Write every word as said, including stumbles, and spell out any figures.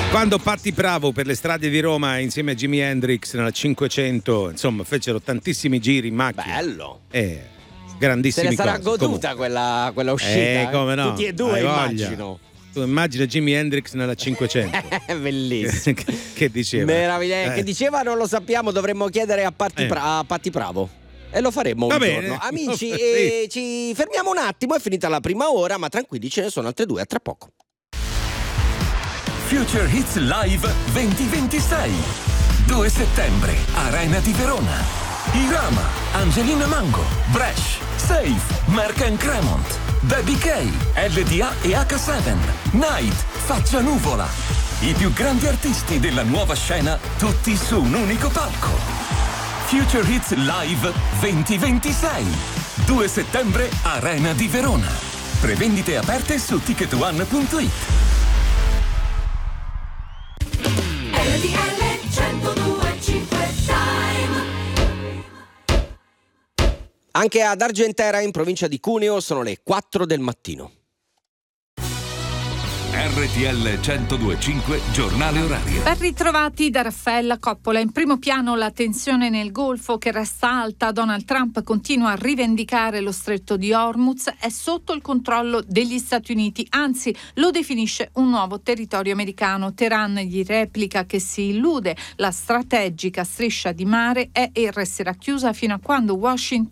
Quando Patti Bravo per le strade di Roma insieme a Jimi Hendrix nella cinquecento, insomma, fecero tantissimi giri in macchina. Bello. Eh, grandissimi Se ne sarà cose. goduta quella, quella uscita. Eh, come no. Tutti e due, Hai voglia. immagino. Tu immagina Jimi Hendrix nella cinquecento. Bellissimo. che, che diceva? Meraviglia. Eh. Che diceva non lo sappiamo, dovremmo chiedere a Patti, Eh. Pra- a Patti Bravo. E lo faremo un Va giorno. bene. Amici, Sì. eh, ci fermiamo un attimo, è finita la prima ora, ma tranquilli, ce ne sono altre due, a tra poco. Future Hits Live duemilaventisei. due settembre, Arena di Verona. Irama, Angelina Mango, Bresh, Safe, Mark and Cremont, Baby K, L D A e H sette, Night, Faccia Nuvola. I più grandi artisti della nuova scena, tutti su un unico palco. Future Hits Live duemilaventisei. due settembre, Arena di Verona. Prevendite aperte su ticket one punto it. R T L centodue e cinque Time. Anche ad Argentera, in provincia di Cuneo, sono le quattro del mattino. R T L centodue e cinque, giornale orario. Ben ritrovati da Raffaella Coppola. In primo piano la tensione nel Golfo che resta alta. Donald Trump continua a rivendicare lo stretto di Hormuz, è sotto il controllo degli Stati Uniti, anzi lo definisce un nuovo territorio americano. Teheran gli replica che si illude, la strategica striscia di mare è e resterà chiusa fino a quando Washington